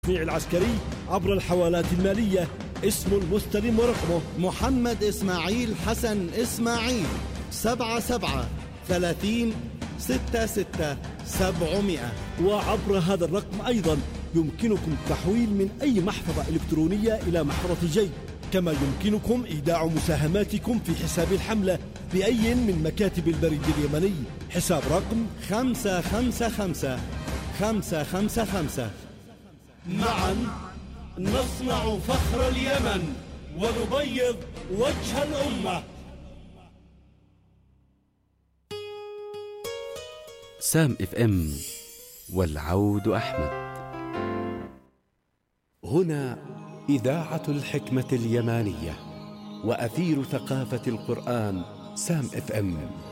العسكري عبر الحوالات المالية. اسم المستلم ورقمه محمد إسماعيل حسن إسماعيل 773066 وعبر هذا الرقم أيضا يمكنكم التحويل من أي محفظة إلكترونية إلى محفظة جي، كما يمكنكم إيداع مساهماتكم في حساب الحملة بأي من مكاتب البريد اليمني. حساب رقم 555555. معا نصنع فخر اليمن ونبيض وجه الأمة. سام اف ام والعود أحمد. هنا إذاعة الحكمة اليمانية وأثير ثقافة القرآن. سام اف ام.